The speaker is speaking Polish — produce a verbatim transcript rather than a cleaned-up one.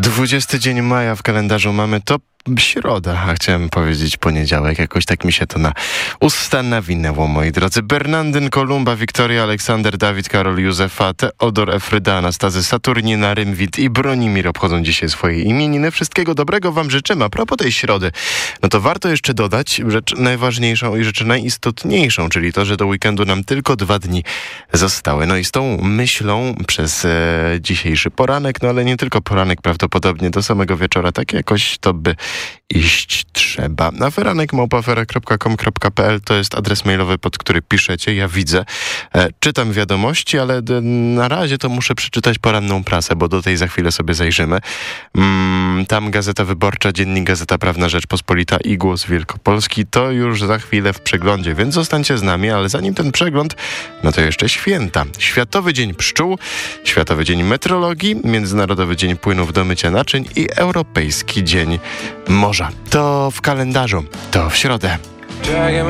dwudziesty dzień maja w kalendarzu mamy, to środa, a chciałem powiedzieć poniedziałek. Jakoś tak mi się to na usta nawinęło, moi drodzy. Bernardyn, Kolumba, Wiktoria, Aleksander, Dawid, Karol, Józefa, Teodor, Efryda, Anastazy, Saturnina, Rymwid i Bronimir obchodzą dzisiaj swoje imieniny. Wszystkiego dobrego wam życzymy. A propos tej środy, no to warto jeszcze dodać rzecz najważniejszą i rzecz najistotniejszą, czyli to, że do weekendu nam tylko dwa dni zostały. No i z tą myślą przez e, dzisiejszy poranek, no ale nie tylko poranek, prawdopodobnie do samego wieczora, tak jakoś to by iść trzeba. Aferanek małpa afera kropka com kropka p l to jest adres mailowy, pod który piszecie. Ja widzę, e, czytam wiadomości, ale d- na razie to muszę przeczytać poranną prasę, bo do tej za chwilę sobie zajrzymy. Mm, tam Gazeta Wyborcza, Dziennik, Gazeta Prawna, Rzeczpospolita i Głos Wielkopolski. To już za chwilę w przeglądzie, więc zostańcie z nami, ale zanim ten przegląd, no to jeszcze święta. Światowy Dzień Pszczół, Światowy Dzień Metrologii, Międzynarodowy Dzień Płynów do mycia naczyń i Europejski Dzień Morza. To w kalendarzu, to w środę.